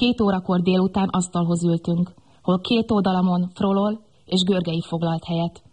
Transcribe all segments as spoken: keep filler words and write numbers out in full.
Két órakor délután asztalhoz ültünk, hol két oldalamon Frolol és Görgei foglalt helyet.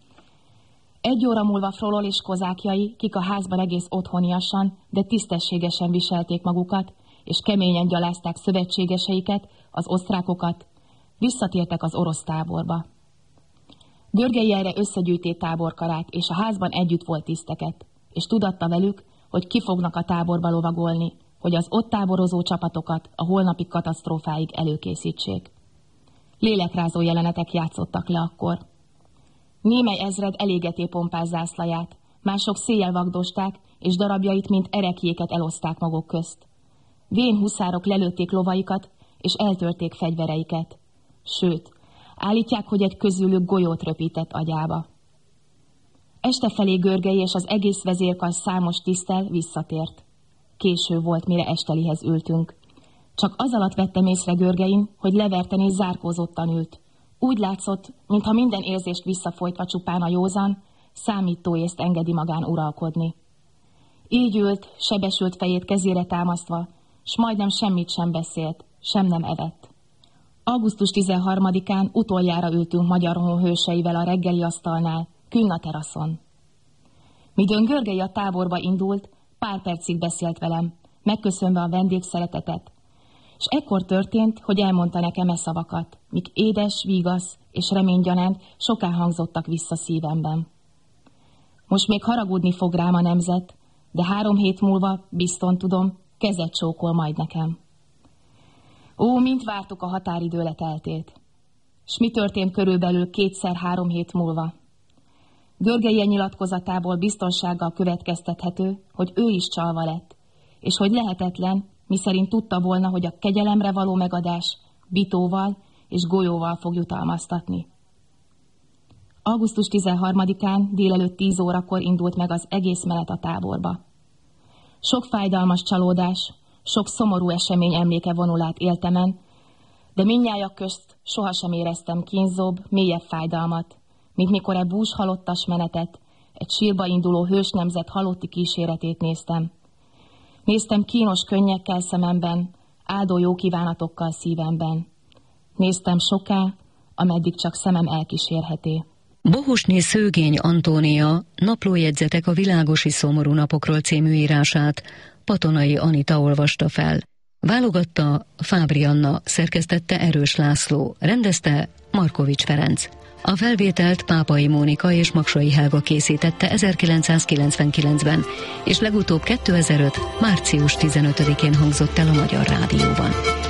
Egy óra múlva Frolol és kozákjai, kik a házban egész otthoniasan, de tisztességesen viselték magukat, és keményen gyalázták szövetségeseiket, az osztrákokat, visszatértek az orosz táborba. Görgei erre összegyűjté táborkarát, és a házban együtt volt tiszteket, és tudatta velük, hogy ki fognak a táborba lovagolni, hogy az ott táborozó csapatokat a holnapi katasztrófáig előkészítsék. Lélekrázó jelenetek játszottak le akkor. Némely ezred elégeté pompás zászlaját, mások széjjel vagdosták, és darabjait, mint erekjéket eloszták maguk közt. Vén huszárok lelőtték lovaikat, és eltörték fegyvereiket. Sőt, állítják, hogy egy közülük golyót röpített agyába. Este felé Görgei és az egész vezérkar számos tiszttel visszatért. Késő volt, mire estelihez ültünk. Csak az alatt vettem észre Görgein, hogy leverten és zárkózottan ült. Úgy látszott, mintha minden érzést visszafolytva csupán a józan, számítóészt engedi magán uralkodni. Így ült, sebesült fejét kezére támasztva, s majdnem semmit sem beszélt, sem nem evett. augusztus tizenharmadikán utoljára ültünk Magyarhon hőseivel a reggeli asztalnál, künn a teraszon. Midőn Görgei a táborba indult, pár percig beszélt velem, megköszönve a vendégszeretetet, és ekkor történt, hogy elmondta nekem e szavakat, mik édes, vígasz és reménygyanánt soká hangzottak vissza szívemben. Most még haragudni fog rám a nemzet, de három hét múlva, bizton tudom, kezet csókol majd nekem. Ó, mint vártuk a határidő leteltét. S mi történt körülbelül kétszer három hét múlva? Görgei nyilatkozatából biztonsággal következtethető, hogy ő is csalva lett, és hogy lehetetlen, miszerint tudta volna, hogy a kegyelemre való megadás bitóval és golyóval fog jutalmaztatni. augusztus tizenharmadikán délelőtt tíz órakor indult meg az egész menet a táborba. Sok fájdalmas csalódás, sok szomorú esemény emléke vonulát éltemen, de mindnyájak közt sohasem éreztem kínzóbb, mélyebb fájdalmat, mint mikor e bús halottas menetet, egy sírba induló hős nemzet halotti kíséretét néztem. Néztem kínos könnyekkel szememben, áldó jó kívánatokkal szívemben. Néztem soká, ameddig csak szemem elkísérheti. Bohosné Szőgény Antónia Naplójegyzetek a világosi szomorú napokról című írását Patonai Anita olvasta fel. Válogatta Fábri Anna, szerkesztette Erős László, rendezte Markovics Ferenc. A felvételt Pápai Mónika és Maksai Helga készítette ezerkilencszázkilencvenkilencben, és legutóbb kétezer-öt. március tizenötödikén hangzott el a Magyar Rádióban.